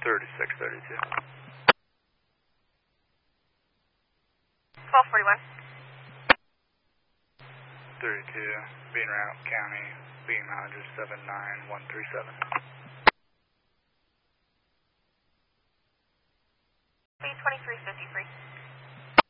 3632. 1241. 32, being route county, being mileage is 79137. B 2353.